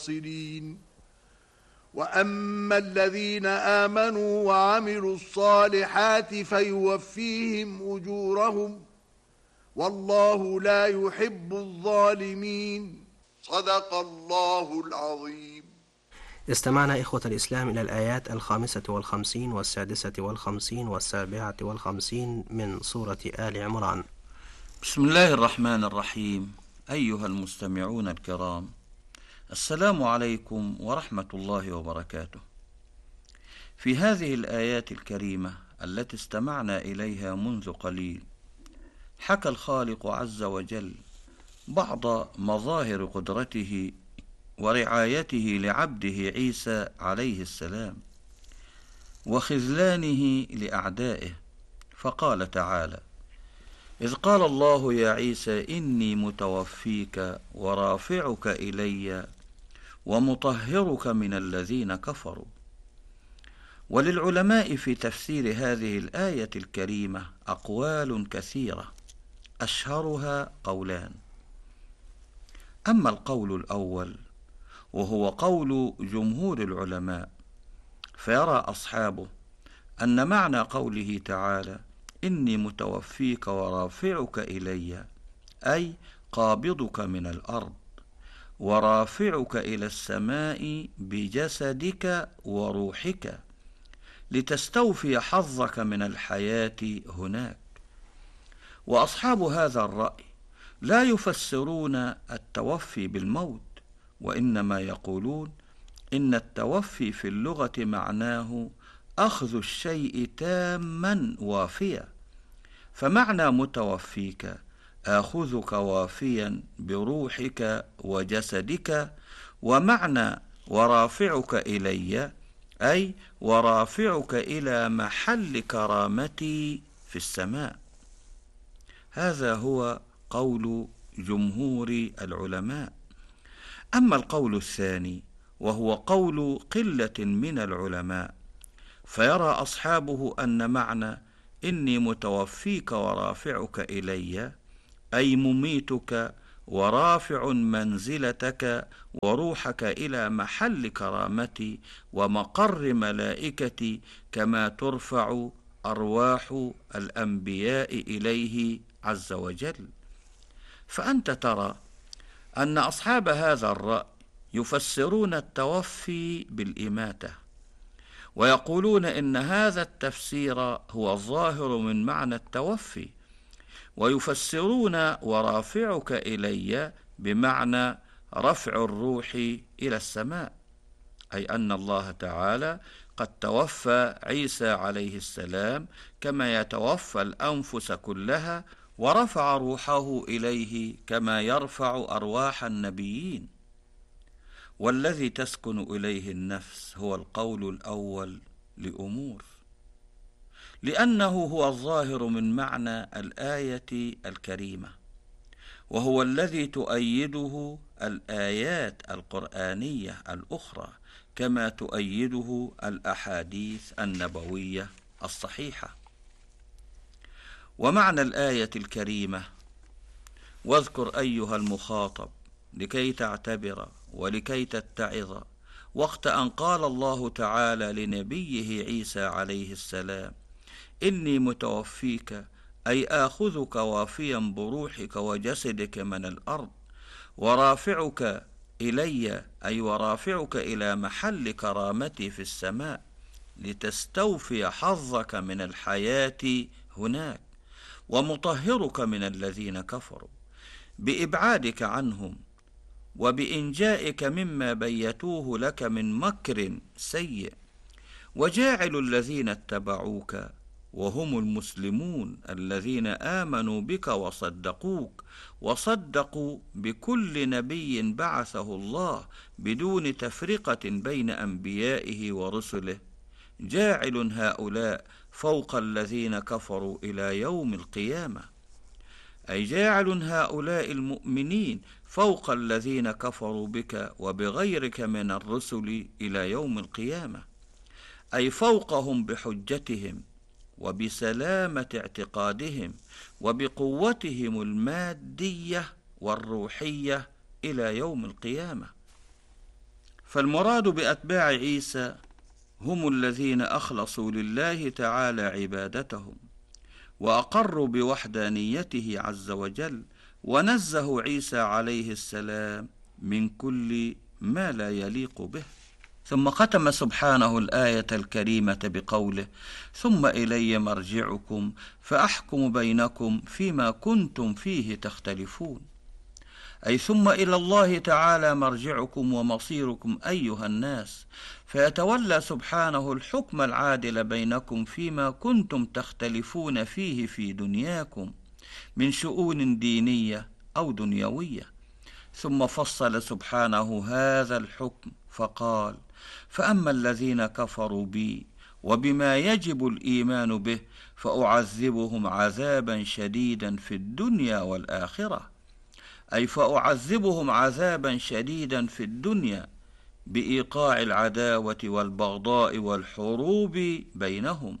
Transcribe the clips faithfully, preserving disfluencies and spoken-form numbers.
الخاسرين. وأما الذين آمنوا وعملوا الصالحات فيوفيهم أجورهم والله لا يحب الظالمين. صدق الله العظيم. استمعنا إخوة الإسلام إلى الآيات الخامسة والخمسين والسادسة والخمسين والسابعة والخمسين من سورة آل عمران. بسم الله الرحمن الرحيم. أيها المستمعون الكرام، السلام عليكم ورحمة الله وبركاته. في هذه الآيات الكريمة التي استمعنا إليها منذ قليل، حكى الخالق عز وجل بعض مظاهر قدرته ورعايته لعبده عيسى عليه السلام وخذلانه لأعدائه، فقال تعالى: إذ قال الله يا عيسى إني متوفيك ورافعك إلي ومطهرك من الذين كفروا. وللعلماء في تفسير هذه الآية الكريمة أقوال كثيرة، أشهرها قولان. أما القول الأول وهو قول جمهور العلماء، فيرى أصحابه أن معنى قوله تعالى إني متوفيك ورافعك إلي أي قابضك من الأرض ورافعك إلى السماء بجسدك وروحك لتستوفي حظك من الحياة هناك. وأصحاب هذا الرأي لا يفسرون التوفي بالموت، وإنما يقولون إن التوفي في اللغة معناه أخذ الشيء تاما وافيا، فمعنى متوفيك آخذك وافيا بروحك وجسدك، ومعنى ورافعك إلي أي ورافعك إلى محل كرامتي في السماء. هذا هو قول جمهور العلماء. أما القول الثاني وهو قول قلة من العلماء، فيرى أصحابه أن معنى إني متوفيك ورافعك إلي أي مميتك ورافع منزلتك وروحك إلى محل كرامتي ومقر ملائكتي، كما ترفع أرواح الأنبياء إليه عز وجل. فأنت ترى أن أصحاب هذا الرأي يفسرون التوفي بالإماتة، ويقولون إن هذا التفسير هو الظاهر من معنى التوفي، ويفسرون ورافعك إلي بمعنى رفع الروح إلى السماء، أي أن الله تعالى قد توفى عيسى عليه السلام كما يتوفى الأنفس كلها، ورفع روحه إليه كما يرفع أرواح النبيين. والذي تسكن إليه النفس هو القول الأول لأمور، لأنه هو الظاهر من معنى الآية الكريمة، وهو الذي تؤيده الآيات القرآنية الأخرى كما تؤيده الأحاديث النبوية الصحيحة. ومعنى الآية الكريمة: واذكر أيها المخاطب لكي تعتبر ولكي تتعظ وقت أن قال الله تعالى لنبيه عيسى عليه السلام إني متوفيك أي آخذك وافيا بروحك وجسدك من الأرض، ورافعك إلي أي ورافعك إلى محل كرامتي في السماء لتستوفي حظك من الحياة هناك، ومطهرك من الذين كفروا بإبعادك عنهم وبإنجائك مما بيتوه لك من مكر سيء، وجاعل الذين اتبعوك وهم المسلمون الذين آمنوا بك وصدقوك وصدقوا بكل نبي بعثه الله بدون تفرقة بين أنبيائه ورسله، جاعل هؤلاء فوق الذين كفروا إلى يوم القيامة، أي جاعل هؤلاء المؤمنين فوق الذين كفروا بك وبغيرك من الرسل إلى يوم القيامة، أي فوقهم بحجتهم وبسلامة اعتقادهم وبقوتهم المادية والروحية إلى يوم القيامة. فالمراد بأتباع عيسى هم الذين أخلصوا لله تعالى عبادتهم وأقروا بوحدانيته عز وجل، ونزهوا عيسى عليه السلام من كل ما لا يليق به. ثم ختم سبحانه الآية الكريمة بقوله: ثم إلي مرجعكم فأحكم بينكم فيما كنتم فيه تختلفون، أي ثم إلى الله تعالى مرجعكم ومصيركم أيها الناس، فيتولى سبحانه الحكم العادل بينكم فيما كنتم تختلفون فيه في دنياكم من شؤون دينية أو دنيوية. ثم فصل سبحانه هذا الحكم فقال: فأما الذين كفروا بي وبما يجب الإيمان به فأعذبهم عذابا شديدا في الدنيا والآخرة، أي فأعذبهم عذابا شديدا في الدنيا بإيقاع العداوة والبغضاء والحروب بينهم،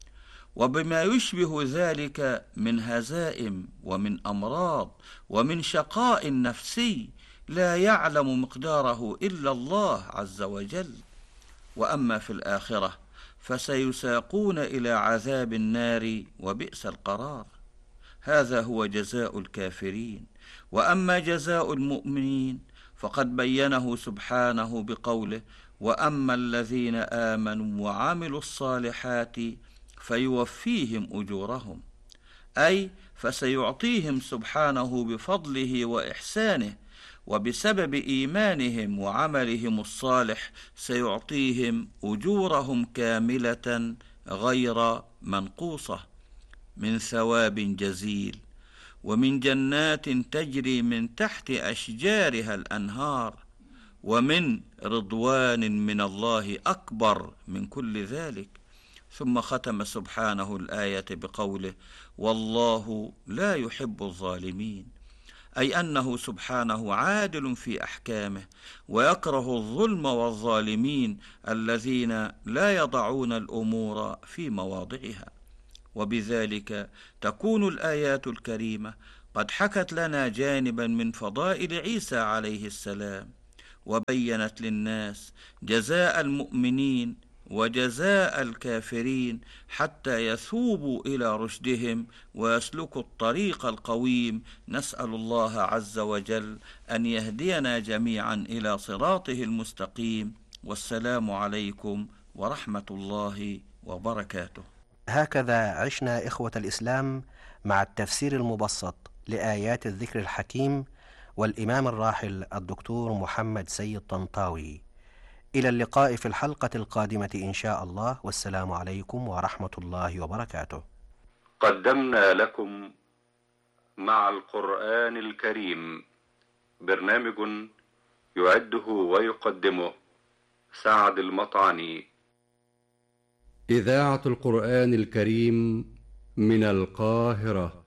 وبما يشبه ذلك من هزائم ومن أمراض ومن شقاء نفسي لا يعلم مقداره إلا الله عز وجل. وأما في الآخرة فسيساقون إلى عذاب النار وبئس القرار. هذا هو جزاء الكافرين. وأما جزاء المؤمنين فقد بينه سبحانه بقوله: وأما الذين آمنوا وعملوا الصالحات فيوفيهم أجورهم، أي فسيعطيهم سبحانه بفضله وإحسانه، وبسبب إيمانهم وعملهم الصالح سيعطيهم أجورهم كاملة غير منقوصة من ثواب جزيل، ومن جنات تجري من تحت أشجارها الأنهار، ومن رضوان من الله أكبر من كل ذلك. ثم ختم سبحانه الآية بقوله: والله لا يحب الظالمين، أي أنه سبحانه عادل في أحكامه ويكره الظلم والظالمين الذين لا يضعون الأمور في مواضعها. وبذلك تكون الآيات الكريمة قد حكت لنا جانبا من فضائل عيسى عليه السلام، وبينت للناس جزاء المؤمنين وجزاء الكافرين حتى يثوبوا إلى رشدهم ويسلكوا الطريق القويم. نسأل الله عز وجل أن يهدينا جميعا إلى صراطه المستقيم. والسلام عليكم ورحمة الله وبركاته. هكذا عشنا إخوة الإسلام مع التفسير المبسط لآيات الذكر الحكيم والإمام الراحل الدكتور محمد سيد طنطاوي. إلى اللقاء في الحلقة القادمة إن شاء الله، والسلام عليكم ورحمة الله وبركاته. قدمنا لكم مع القرآن الكريم برنامج يعده ويقدمه سعد المطعني. إذاعة القرآن الكريم من القاهرة.